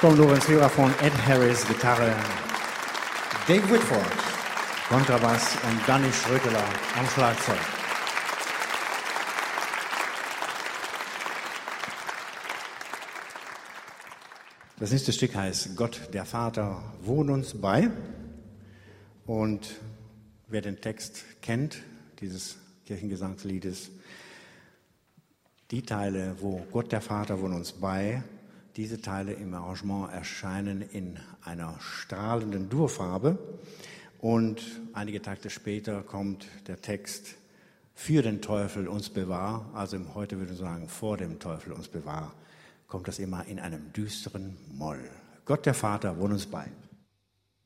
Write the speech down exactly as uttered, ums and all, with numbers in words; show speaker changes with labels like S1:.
S1: Kommt Lorenz von Ed Harris, Gitarre,
S2: Dave Whitford,
S1: Kontrabass und Danny Schröteler am Schlagzeug. Das nächste Stück heißt Gott, der Vater, wohn uns bei. Und wer den Text kennt, dieses Kirchengesangsliedes, die Teile, wo Gott, der Vater, wohn uns bei, diese Teile im Arrangement erscheinen in einer strahlenden Durfarbe. Und einige Takte später kommt der Text für den Teufel uns bewahr, also heute würde ich sagen, vor dem Teufel uns bewahr, kommt das immer in einem düsteren Moll. Gott, der Vater, wohn uns bei.